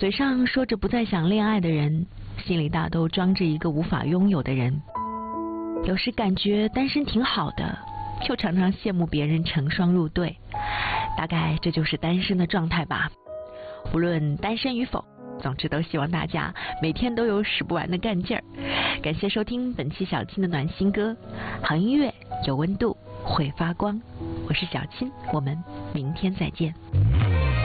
嘴上说着不再想恋爱的人，心里大都装着一个无法拥有的人。有时感觉单身挺好的，又常常羡慕别人成双入对。大概这就是单身的状态吧。无论单身与否，总之都希望大家每天都有使不完的干劲儿。感谢收听本期小青的暖心歌，好音乐有温度，会发光。我是小青，我们明天再见。